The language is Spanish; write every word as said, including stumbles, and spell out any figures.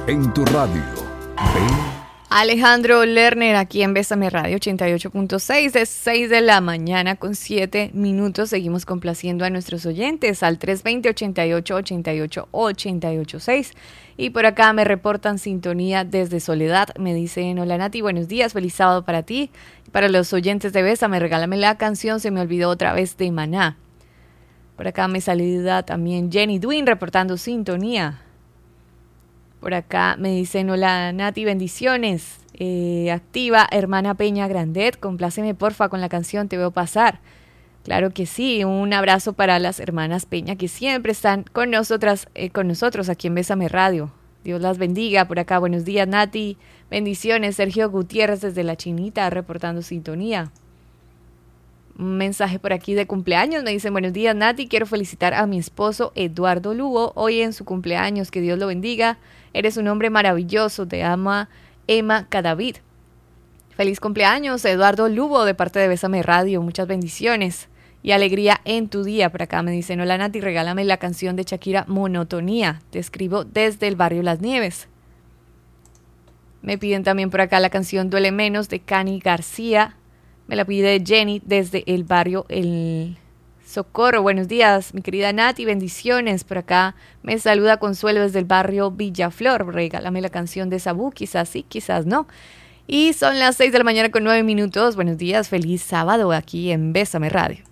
en tu radio. Ve. Alejandro Lerner aquí en Bésame Radio ochenta y ocho punto seis, de seis de la mañana con siete minutos. Seguimos complaciendo a nuestros oyentes al tres dos cero, ochenta y ocho, ochenta y ocho, ochenta y ocho seis. Y por acá me reportan sintonía desde Soledad. Me dicen: hola Nati, buenos días, feliz sábado para ti. Para los oyentes de Bésame, regálame la canción Se me olvidó otra vez de Maná. Por acá me saluda también Jenny Dwin reportando sintonía. Por acá me dicen: hola Nati, bendiciones. Eh, activa hermana Peña Grandet, compláceme porfa con la canción Te veo pasar. Claro que sí, un abrazo para las hermanas Peña que siempre están con nosotras, eh, con nosotros aquí en Bésame Radio. Dios las bendiga. Por acá, buenos días Nati, bendiciones. Sergio Gutiérrez desde La Chinita reportando sintonía. Un mensaje por aquí de cumpleaños, me dicen: buenos días Nati, quiero felicitar a mi esposo Eduardo Lugo hoy en su cumpleaños, que Dios lo bendiga, eres un hombre maravilloso, te ama Emma Cadavid. Feliz cumpleaños Eduardo Lugo de parte de Bésame Radio, muchas bendiciones y alegría en tu día. Por acá me dicen: hola Nati, regálame la canción de Shakira Monotonía, te escribo desde el barrio Las Nieves. Me piden también por acá la canción Duele Menos de Cani García. Me la pide Jenny desde el barrio El Socorro. Buenos días, mi querida Nati, bendiciones. Por acá me saluda Consuelo desde el barrio Villaflor. Regálame la canción de Sabú, quizás sí, quizás no. Y son las seis de la mañana con nueve minutos. Buenos días, feliz sábado aquí en Bésame Radio.